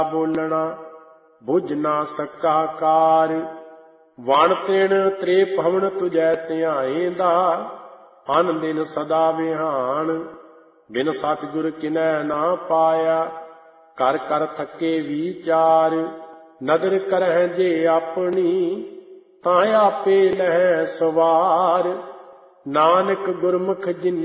ਬੋਲਣਾ ਬੁਝ ਨਾ ਸਕਾ ਕਾਰ। ਵਣ ਤਿਣ ਤ੍ਰੇ ਭਵਨ ਤੁਜੈ ਧਿਆਏਂਦਾ ਅਨ ਦਿਨ ਸਦਾ ਵਿਹਾਨ। ਬਿਨ ਸਤਿਗੁਰ ਕਿਨੈ ਨਾ ਪਾਇਆ ਕਰ ਕਰ ਥੱਕੇ ਵਿਚਾਰ। ਨਦਰ ਕਰਹਿ ਜੇ ਆਪਣੀ ਤਾਂ ਆਪੇ ਲਹੈ ਸਵਾਰ। ਨਾਨਕ ਗੁਰਮੁਖ ਜਿਨ